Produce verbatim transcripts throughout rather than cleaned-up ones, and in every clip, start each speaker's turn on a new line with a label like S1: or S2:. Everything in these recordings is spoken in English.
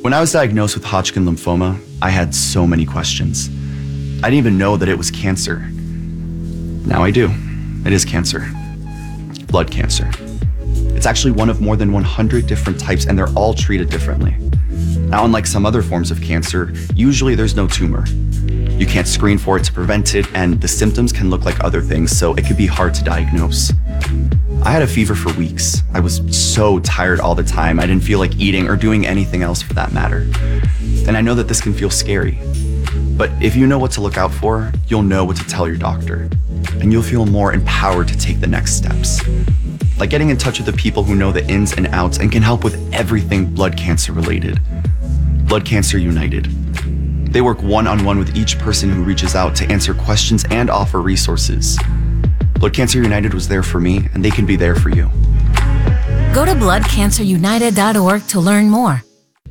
S1: When I was diagnosed with Hodgkin lymphoma, I had so many questions. I didn't even know that it was cancer. Now I do. It is cancer. Blood cancer. It's actually one of more than one hundred different types, and they're all treated differently. Now, unlike some other forms of cancer, usually there's no tumor. You can't screen for it to prevent it, and the symptoms can look like other things, so it could be hard to diagnose. I had a fever for weeks. I was so tired all the time. I didn't feel like eating or doing anything else for that matter. And I know that this can feel scary. But if you know what to look out for, you'll know what to tell your doctor. And you'll feel more empowered to take the next steps. Like getting in touch with the people who know the ins and outs and can help with everything blood cancer related. Blood Cancer United. They work one-on-one with each person who reaches out to answer questions and offer resources. Blood Cancer United was there for me, and they can be there for you.
S2: Go to blood cancer united dot org to learn more.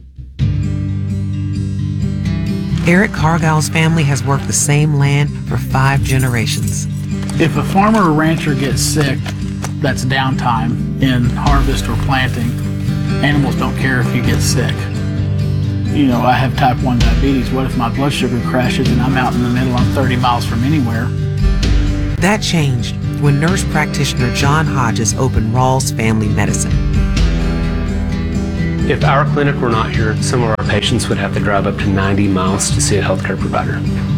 S3: Eric Cargill's family has worked the same land for five generations.
S4: If a farmer or rancher gets sick, that's downtime in harvest or planting. Animals don't care if you get sick. You know, I have type one diabetes. What if my blood sugar crashes and I'm out in the middle, I'm thirty miles from anywhere?
S3: That changed when nurse practitioner John Hodges opened Rawls Family Medicine.
S5: If our clinic were not here, some of our patients would have to drive up to ninety miles to see a healthcare provider.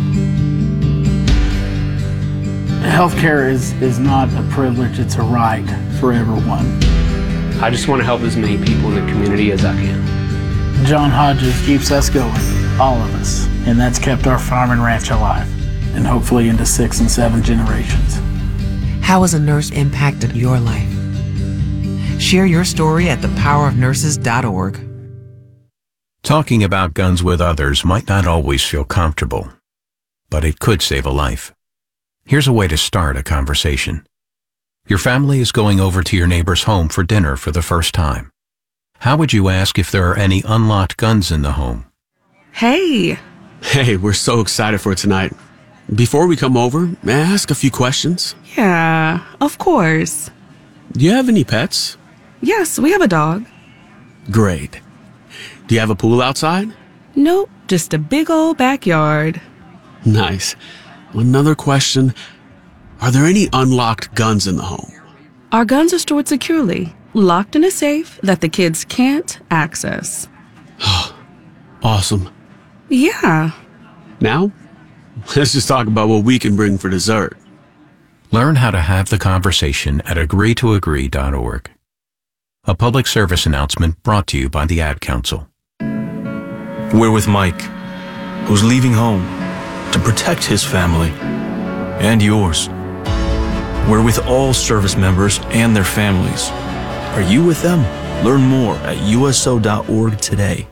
S4: Healthcare is, is not a privilege, it's a right for everyone.
S5: I just want to help as many people in the community as I can.
S4: John Hodges keeps us going, all of us, and that's kept our farm and ranch alive, and hopefully into six and seven generations.
S3: How has a nurse impacted your life? Share your story at the power of nurses dot org.
S6: Talking about guns with others might not always feel comfortable, but it could save a life. Here's a way to start a conversation. Your family is going over to your neighbor's home for dinner for the first time. How would you ask if there are any unlocked guns in the home?
S7: Hey.
S8: Hey, we're so excited for tonight. Before we come over, may I ask a few questions?
S7: Yeah, of course.
S8: Do you have any pets?
S7: Yes, we have a dog.
S8: Great. Do you have a pool outside?
S7: Nope, just a big old backyard.
S8: Nice. Another question. Are there any unlocked guns in the home?
S7: Our guns are stored securely, locked in a safe that the kids can't access.
S8: Awesome.
S7: Yeah.
S8: Now, let's just talk about what we can bring for dessert.
S6: Learn how to have the conversation at agree to agree dot org. A public service announcement brought to you by the Ad Council.
S9: We're with Mike, who's leaving home to protect his family and yours. We're with all service members and their families. Are you with them? Learn more at U S O dot org today.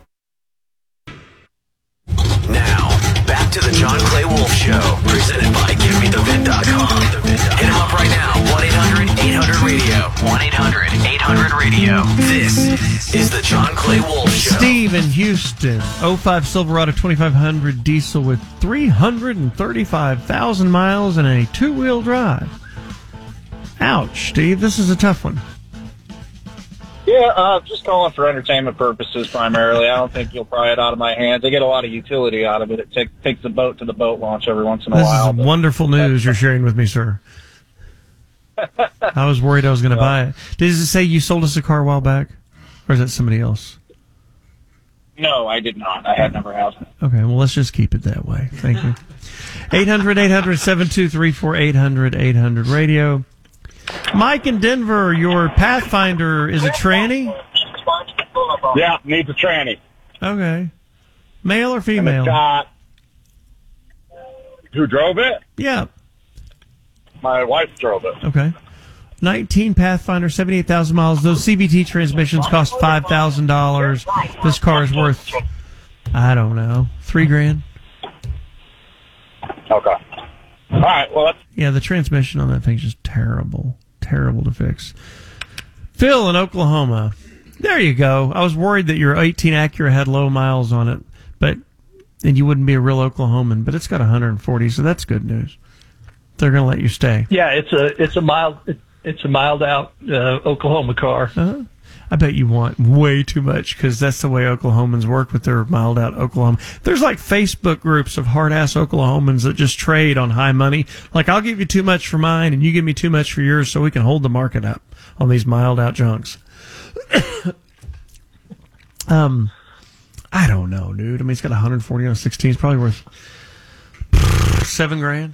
S10: Now, back to the John Clay Wolf Show, presented by give me the vid dot com. Hit him up right now, one eight hundred eight hundred radio. one eight hundred eight hundred radio. This is the John Clay Wolf Show.
S11: Steve in Houston, oh five Silverado twenty-five hundred diesel with three hundred thirty-five thousand miles and a two-wheel drive. Ouch, Steve, this is a tough one.
S12: Yeah, uh, just calling for entertainment purposes primarily. I don't think you'll pry it out of my hands. I get a lot of utility out of it. It take, takes the boat to the boat launch every once in a
S11: this
S12: while.
S11: This is wonderful news you're sharing with me, sir. I was worried I was going to
S12: well,
S11: buy it. Did it say you sold us a car a while back? Or is that somebody else?
S12: No, I did not. I had never have.
S11: Okay, well, let's just keep it that way. Thank you. eight hundred eight hundred seven two three four, eight hundred eight hundred radio. Mike in Denver, your Pathfinder is a tranny?
S12: Yeah, needs a tranny.
S11: Okay. Male or female?
S12: Got, who drove it?
S11: Yeah.
S12: My wife drove it.
S11: Okay. nineteen Pathfinder, seventy-eight thousand miles. Those C V T transmissions cost five thousand dollars. This car is worth, I don't know, three grand.
S12: Okay. All right, well, that's...
S11: Yeah, the transmission on that thing's just terrible. Terrible to fix. Phil in Oklahoma. There you go. I was worried that your eighteen Acura had low miles on it, but and you wouldn't be a real Oklahoman, but it's got one hundred forty, so that's good news. They're going to let you stay.
S13: Yeah, it's a it's a mild it, it's a mild out uh, Oklahoma car.
S11: Uh-huh. I bet you want way too much because that's the way Oklahomans work with their mild out Oklahoma. There's like Facebook groups of hard ass Oklahomans that just trade on high money. Like, I'll give you too much for mine and you give me too much for yours so we can hold the market up on these mild out junks. um, I don't know, dude. I mean, it's got one hundred forty on sixteen. It's probably worth seven grand.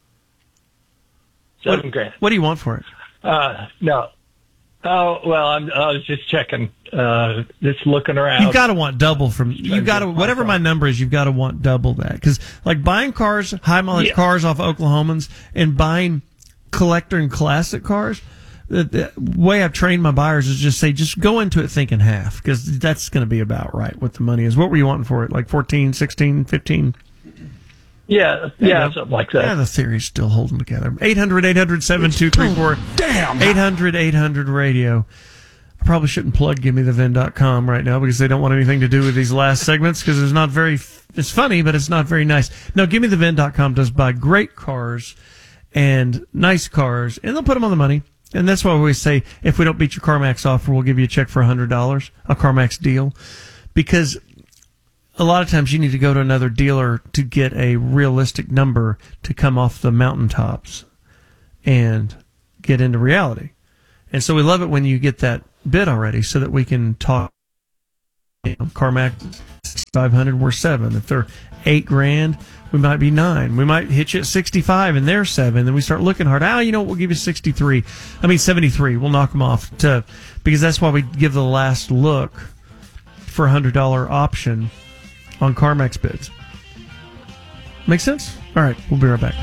S13: Seven
S11: what,
S13: grand.
S11: What do you want for it?
S13: Uh, no. Oh, well, I'm, I was just checking, uh, just looking around.
S11: You've got to want double from, you've got to, whatever my number is, you've got to want double that. Because, like, buying cars, high mileage
S13: Yeah.
S11: cars off Oklahomans and buying collector and classic cars, the, the way I've trained my buyers is just say, just go into it thinking half, because that's going to be about right what the money is. What were you wanting for it? Like fourteen, sixteen, fifteen?
S13: Yeah, yeah, something like that.
S11: Yeah, the theory's still holding together. eight hundred, eight hundred, seven two three four.
S13: Damn.
S11: eight hundred, eight hundred radio. I probably shouldn't plug give me the vin dot com right now because they don't want anything to do with these last segments because it's not very, it's funny, but it's not very nice. No, give me the vin dot com does buy great cars and nice cars, and they'll put them on the money. And that's why we always say, if we don't beat your CarMax offer, we'll give you a check for one hundred dollars, a CarMax deal. Because a lot of times you need to go to another dealer to get a realistic number to come off the mountaintops and get into reality. And so we love it when you get that bid already so that we can talk. You know, CarMax five hundred, we're seven. If they're eight grand, we might be nine. We might hit you at sixty-five and they're seven. Then we start looking hard. Oh, you know what? We'll give you sixty-three. I mean, seventy-three. We'll knock them off to, because that's why we give the last look for a one hundred dollars option on CarMax bids. Make sense? All right, we'll be right back.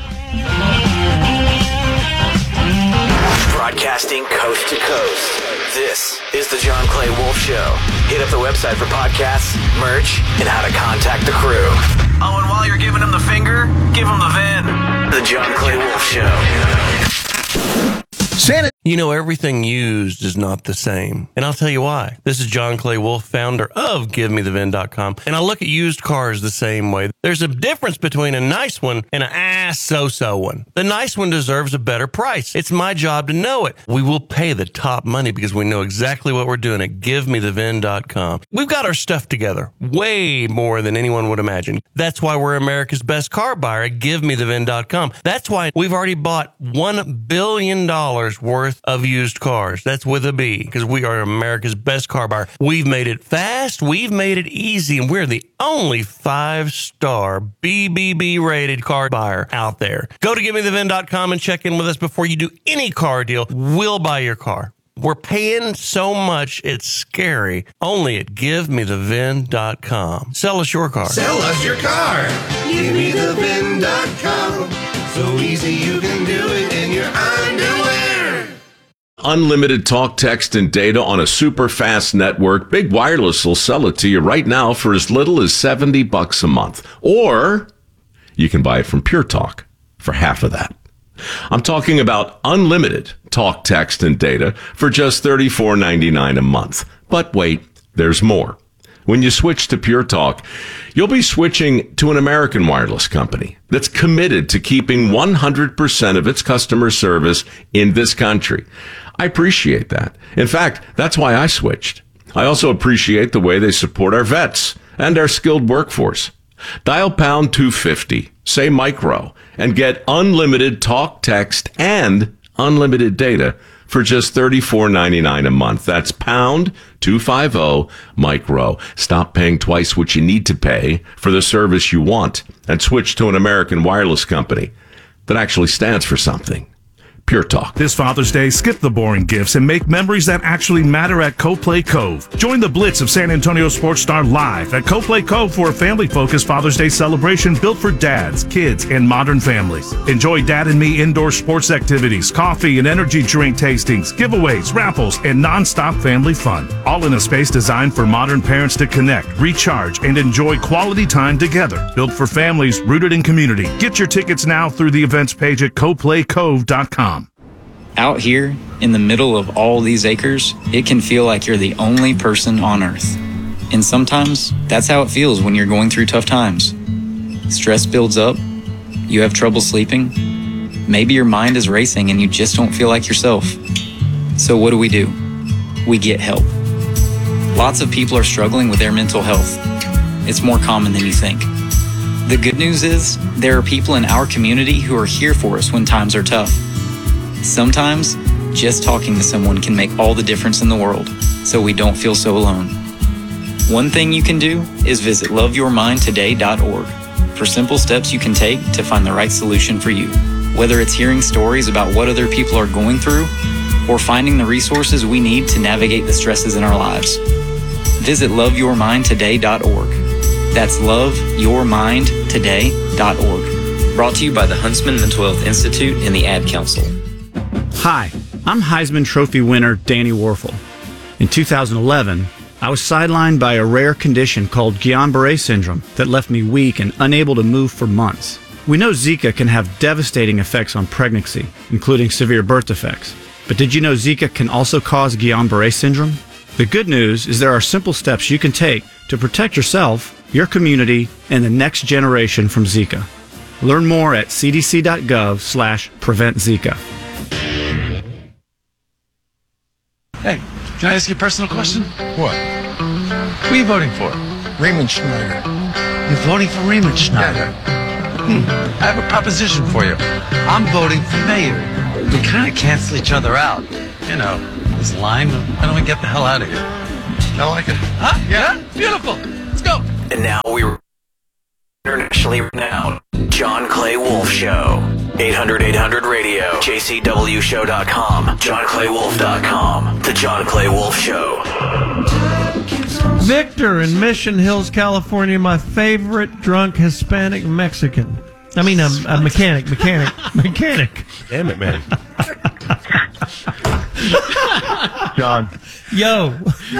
S10: Broadcasting coast to coast. This is the John Clay Wolf Show. Hit up the website for podcasts, merch, and how to contact the crew. Oh, and while you're giving him the finger, give him the VIN. The John Clay Wolf Show.
S14: Santa. You know, everything used is not the same. And I'll tell you why. This is John Clay Wolf, founder of give me the vin dot com. And I look at used cars the same way. There's a difference between a nice one and an ass so-so one. The nice one deserves a better price. It's my job to know it. We will pay the top money because we know exactly what we're doing at give me the vin dot com. We've got our stuff together way more than anyone would imagine. That's why we're America's best car buyer at give me the vin dot com. That's why we've already bought one billion dollars worth of used cars. That's with a B, because we are America's best car buyer. We've made it fast, we've made it easy, and we're the only five-star B B B rated car buyer out there. Go to give me the vin dot com and check in with us before you do any car deal. We'll buy your car. We're paying so much, it's scary. Only at give me the vin dot com. Sell us your car.
S15: Sell us your car. give me the vin dot com. So easy you can do it in your underwear.
S16: Unlimited talk, text, and data on a super fast network. Big Wireless will sell it to you right now for as little as seventy bucks a month. Or you can buy it from Pure Talk for half of that. I'm talking about unlimited talk, text, and data for just thirty-four ninety-nine a month. But wait, there's more. When you switch to Pure Talk, you'll be switching to an American wireless company that's committed to keeping one hundred percent of its customer service in this country. I appreciate that. In fact, that's why I switched. I also appreciate the way they support our vets and our skilled workforce. Dial pound two fifty, say micro, and get unlimited talk, text, and unlimited data for just thirty-four ninety-nine a month. That's pound two fifty micro. Stop paying twice what you need to pay for the service you want and switch to an American wireless company that actually stands for something. Pure Talk.
S17: This Father's Day, skip the boring gifts and make memories that actually matter at CoPlay Cove. Join the Blitz of San Antonio Sports Star live at CoPlay Cove for a family-focused Father's Day celebration built for dads, kids, and modern families. Enjoy Dad and Me indoor sports activities, coffee and energy drink tastings, giveaways, raffles, and non-stop family fun. All in a space designed for modern parents to connect, recharge, and enjoy quality time together. Built for families rooted in community. Get your tickets now through the events page at co play cove dot com.
S18: Out here, in the middle of all these acres, it can feel like you're the only person on Earth. And sometimes, that's how it feels when you're going through tough times. Stress builds up, you have trouble sleeping, maybe your mind is racing and you just don't feel like yourself. So what do we do? We get help. Lots of people are struggling with their mental health. It's more common than you think. The good news is, there are people in our community who are here for us when times are tough. Sometimes, just talking to someone can make all the difference in the world, so we don't feel so alone. One thing you can do is visit love your mind today dot org for simple steps you can take to find the right solution for you. Whether it's hearing stories about what other people are going through, or finding the resources we need to navigate the stresses in our lives. Visit love your mind today dot org. That's love your mind today dot org. Brought to you by the Huntsman Mental Health Institute and the Ad Council.
S19: Hi, I'm Heisman Trophy winner Danny Warfel. In two thousand eleven, I was sidelined by a rare condition called Guillain-Barré syndrome that left me weak and unable to move for months. We know Zika can have devastating effects on pregnancy, including severe birth defects. But did you know Zika can also cause Guillain-Barré syndrome? The good news is there are simple steps you can take to protect yourself, your community, and the next generation from Zika. Learn more at c d c dot gov slash prevent Zika.
S20: Hey, can I ask you a personal question? What? Who are you voting for? Raymond Schneider. You're voting for Raymond Schneider? Hmm. I have a proposition for you. I'm voting for mayor. We kind of cancel each other out. You know, this line. Why don't we get the hell out of here? I like it. Huh? Yeah? Beautiful. Let's go.
S10: And now we're internationally renowned John Clay Wolf Show. eight hundred eight hundred radio. J C W show dot com. John Clay Wolf dot com. The John Clay Wolf Show.
S11: Victor in Mission Hills, California, my favorite drunk Hispanic Mexican. I mean, a, a mechanic, mechanic, mechanic.
S21: Damn it, man.
S22: John.
S11: Yo.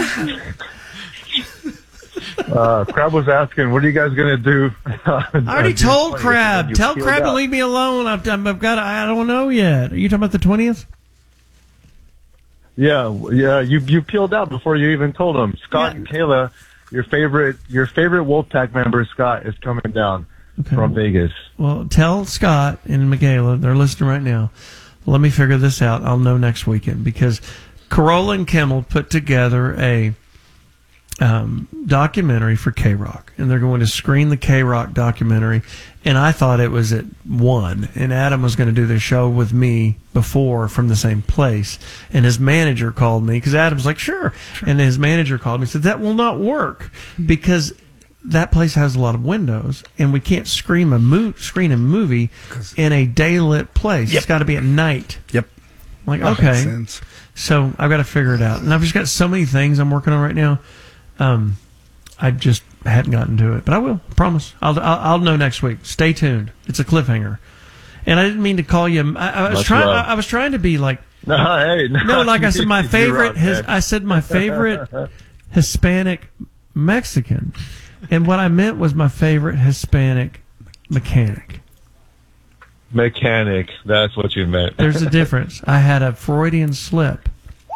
S22: Uh, Crab was asking, what are you guys going to do?
S11: I already told Crab. Tell Crab to leave me alone. I've, I've got. I don't know yet. Are you talking about the twentieth?
S22: Yeah, yeah. You you peeled out before you even told them. Scott yeah. and Kayla, your favorite your favorite Wolfpack member, Scott, is coming down okay. from Vegas.
S11: Well, tell Scott and Michaela, they're listening right now. Let me figure this out. I'll know next weekend because Corolla and Kimmel put together a um, documentary for K-Rock, and they're going to screen the K-Rock documentary. And I thought it was at one, and Adam was going to do the show with me before from the same place. And his manager called me because Adam's like, sure. sure. And his manager called me and said, that will not work because that place has a lot of windows, and we can't screen a, mo- screen a movie in a daylit place. Yep. It's got to be at night.
S21: Yep.
S11: I'm like,
S21: that
S11: okay.
S21: makes sense.
S11: So I've got to figure it out. And I've just got so many things I'm working on right now. Um, I just hadn't gotten to it, but I will. I promise. I'll, I'll I'll know next week. Stay tuned. It's a cliffhanger, and I didn't mean to call you. I, I was That's trying. I, I was trying to be like.
S22: No, hey, no.
S11: no like I said, my favorite. Wrong, his, I said my favorite Hispanic Mexican, and what I meant was my favorite Hispanic mechanic.
S22: Mechanic. That's what you meant.
S11: There's a difference. I had a Freudian slip.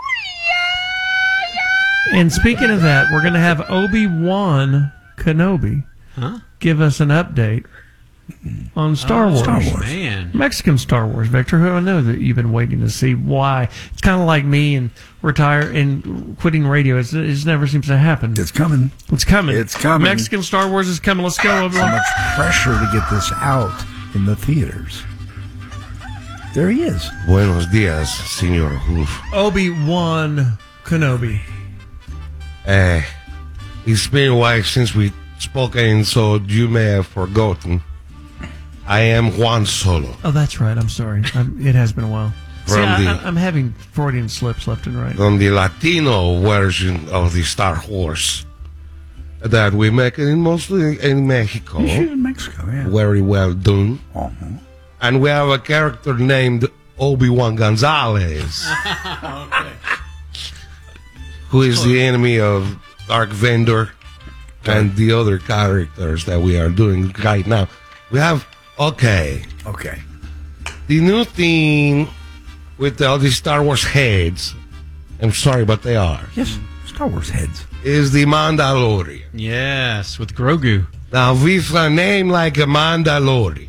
S11: And speaking of that, we're going to have Obi-Wan Kenobi huh? give us an update on Star
S5: oh,
S11: Wars.
S5: Star Wars. Man.
S11: Mexican Star Wars, Victor, who I know that you've been waiting to see why. It's kind of like me and retire and quitting radio. It's, it just never seems to happen.
S21: It's coming.
S11: It's coming.
S21: It's coming.
S11: Mexican Star Wars is coming. Let's go.
S21: So much pressure to get this out in the theaters. There he is.
S23: Buenos dias, Senor Wolf.
S11: Obi-Wan Kenobi.
S23: Uh, it's been a while since we spoken, so you may have forgotten. I am Juan Solo.
S11: Oh, that's right. I'm sorry. I'm, it has been a while. See, I, the, I'm having Freudian slips left and right.
S23: From the Latino version of the Star Wars that we make in mostly in Mexico.
S21: In Mexico, yeah.
S23: Very well done.
S21: Uh-huh.
S23: And we have a character named Obi-Wan Gonzalez.
S5: Okay.
S23: Who is the enemy of Dark Vendor and the other characters that we are doing right now. We have, okay.
S21: Okay.
S23: The new thing with all these Star Wars heads, I'm sorry, but they are.
S21: Yes, Star Wars heads.
S23: Is the Mandalorian.
S5: Yes, with Grogu.
S23: Now, with a name like a Mandalorian,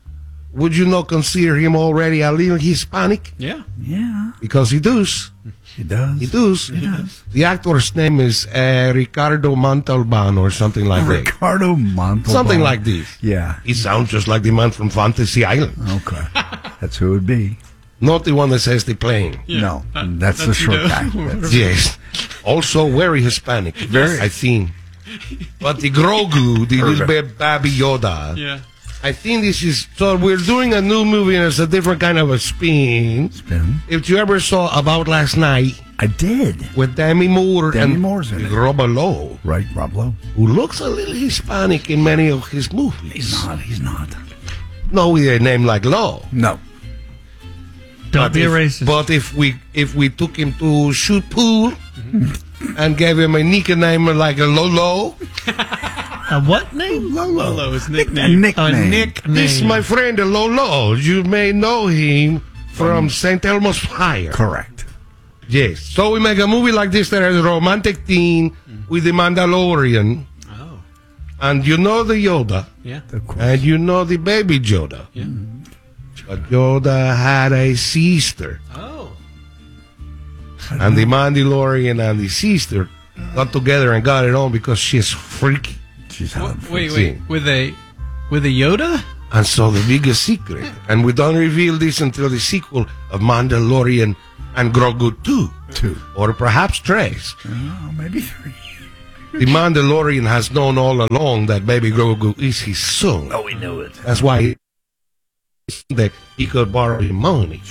S23: would you not consider him already a little Hispanic?
S5: Yeah.
S21: Yeah.
S23: Because he does.
S21: He does.
S23: He does.
S21: He does.
S23: The actor's name is uh, Ricardo Montalban or something like that.
S21: Ricardo Montalban.
S23: Something like this.
S21: Yeah.
S23: He sounds just like the man from Fantasy Island.
S21: Okay. That's who it would be.
S23: Not the one that says the plane.
S21: No, that's, the short guy. That's-
S23: Yes. Also very Hispanic.
S21: Very.
S23: I think. But the Grogu, the little
S21: Perfect.
S23: ba- baby Yoda.
S1: Yeah.
S23: I think this is so. We're doing a new movie and it's a different kind of a spin.
S21: Spin.
S23: If you ever saw About Last Night,
S21: I did.
S23: with Demi Moore
S21: Demi
S23: and
S21: Moore's in it.
S23: Rob Lowe,
S21: Right, Rob Lowe.
S23: who looks a little Hispanic in many of his movies.
S21: He's not. He's not.
S23: No, with a name like Lowe.
S21: No.
S11: Don't
S23: But
S11: be a
S23: if-
S11: racist.
S23: But if we if we took him to shoot pool and gave him a nickname like a Lolo,
S11: A what name?
S1: Lolo is
S21: A
S1: nickname.
S21: nickname.
S11: A nickname.
S23: this is my friend Lolo. You may know him from Saint Elmo's Fire.
S21: Correct.
S23: Yes. So we make a movie like this that has a romantic theme with the Mandalorian.
S1: Oh.
S23: And you know the Yoda.
S1: Yeah.
S21: Of course.
S23: And you know the baby Yoda.
S1: Yeah.
S23: But Yoda had a sister.
S1: Oh.
S23: And the Mandalorian and the sister got together and got it on because she's freaky.
S21: She's
S1: Wha-
S21: hot.
S1: Wait, wait. With a with a Yoda?
S23: And so the biggest secret, and we don't reveal this until the sequel of Mandalorian and Grogu two.
S21: Two.
S23: Or perhaps Trace.
S21: Oh, maybe three.
S23: The Mandalorian has known all along that baby Grogu is his son.
S21: Oh, we knew it.
S23: That's why he, that he could borrow his money.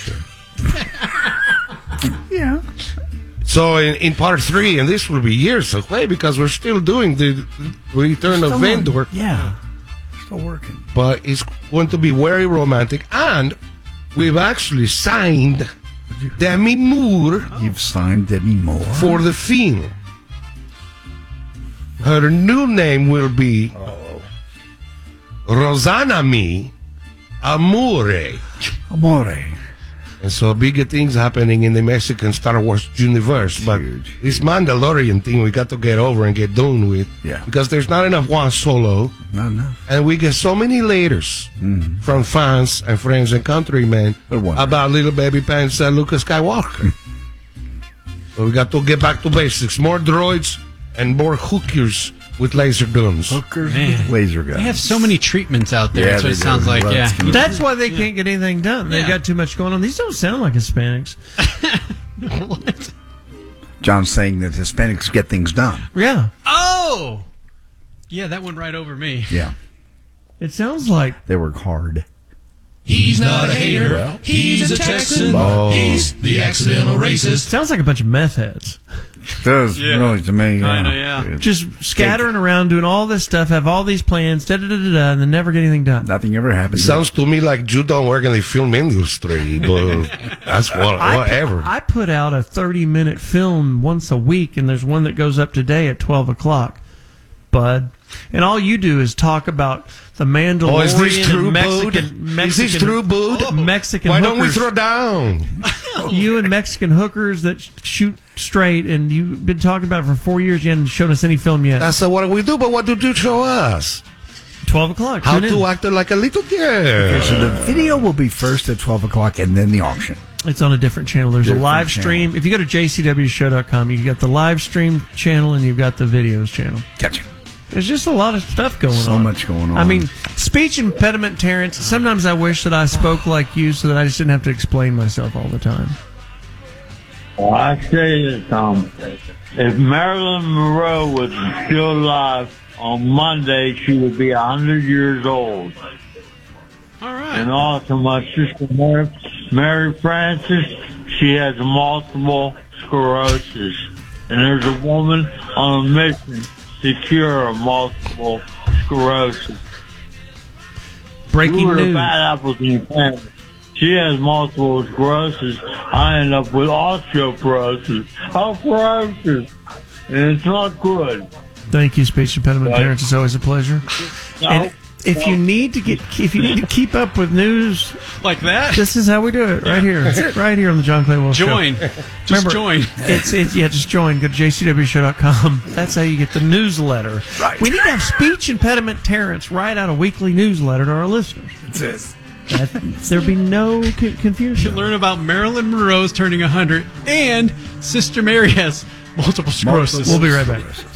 S21: Yeah.
S23: So in, in part three, and this will be years away because we're still doing the Return of
S21: Still
S23: Vendor,
S21: on- Yeah. Still working.
S23: but it's going to be very romantic. And we've actually signed Demi Moore
S21: You've signed Demi Moore.
S23: for the film. Her new name will be Rosanna Me Amore.
S21: Amore.
S23: And so bigger things happening in the Mexican Star Wars universe. But this Mandalorian thing we got to get over and get done with.
S21: Yeah.
S23: Because there's not enough one Solo.
S21: Not enough.
S23: And we get so many laters from fans and friends and countrymen about little baby pants and Luke Skywalker. So we got to get back to basics. More droids and more hookers with laser guns.
S21: Hookers
S1: Man.
S21: with laser guns.
S1: They have so many treatments out there.
S21: Yeah,
S1: That's what
S21: they
S1: it sounds
S21: do.
S1: like.
S21: Well,
S1: Yeah.
S21: it's gonna-
S11: That's why they can't get anything done. They
S1: Yeah.
S11: got too much going on. These don't sound like Hispanics.
S1: What?
S21: John's saying that Hispanics get things done.
S11: Yeah.
S1: Oh. Yeah, that went right over me.
S21: Yeah.
S11: It sounds like
S21: They work hard.
S15: He's not a hater. He's a Texan.
S21: Oh.
S15: He's the accidental racist.
S11: sounds like a bunch of meth heads.
S21: Does
S1: Yeah.
S21: really to me.
S1: Kinda, yeah.
S11: Just scattering around, doing all this stuff, have all these plans, da da da da, da and then never get anything done.
S21: Nothing ever
S23: It
S21: happens.
S23: sounds to me like you don't work in the film industry, but that's what,
S11: I,
S23: whatever.
S11: I put out a thirty minute film once a week, and there's one that goes up today at twelve o'clock, bud. And all you do is talk about the Mandalorian
S23: Oh, is this true,
S11: and Mexican,
S23: bud?
S11: Mexican,
S23: Is this true, bud?
S11: Mexican
S23: Why
S11: hookers.
S23: don't we throw down?
S11: You and Mexican hookers that sh- shoot straight, and you've been talking about it for four years. You haven't shown us any film yet.
S23: That's what we do, but what did you show us?
S11: twelve o'clock.
S23: How
S11: Tune in.
S23: to act like a little girl.
S21: Okay, so the video will be first at twelve o'clock and then the auction.
S11: It's on a different channel. There's
S21: Different
S11: a live
S21: channel.
S11: stream. If you go to j c w show dot com, you've got the live stream channel and you've got the videos channel.
S21: Gotcha.
S11: There's just a lot of stuff going
S21: So
S11: on.
S21: much going on.
S11: I mean, speech impediment, Terrence. Sometimes I wish that I spoke like you so that I just didn't have to explain myself all the time.
S2: Well, I say this, um, if Marilyn Monroe was still alive on Monday, she would be one hundred years old.
S1: All right.
S2: And also my sister Mary, Mary Frances, she has multiple sclerosis. And there's a woman on a mission to cure multiple sclerosis.
S11: Breaking
S2: we were
S11: news.
S2: the bad apples in the family. She has multiple sclerosis. I end up with osteoporosis. Osteoporosis. And it's not good.
S11: Thank you, speech impediment,
S2: Right.
S11: Terrence. It's always a pleasure.
S2: No,
S11: And if you
S2: no.
S11: need to get, if you need to keep up with news
S1: Like that?
S11: this is how we do it right here. That's it, right here on the John Clay Wolf Show.
S1: Join. Just
S11: Remember,
S1: join.
S11: It's it, yeah, just join. Go to j c w show dot com. That's how you get the newsletter.
S21: Right.
S11: We need to have speech impediment Terrence write out a weekly newsletter to our listeners.
S21: That's it.
S11: That, there'd be no co- confusion.
S1: You learn about Marilyn Monroe's turning one hundred and Sister Mary has multiple sclerosis.
S11: We'll be right back.